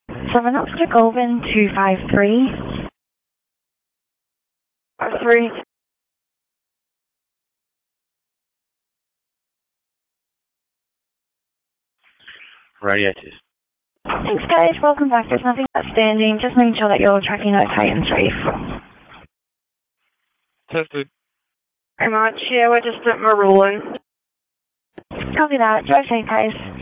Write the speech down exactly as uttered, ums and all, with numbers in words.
Seven up to Govan two five three. Or three. Radio two. Thanks guys, welcome back. There's nothing outstanding. Just making sure that you're tracking out tight and safe. Tested. Very much, yeah, we're just at Maroon. Copy that. Drive safe guys.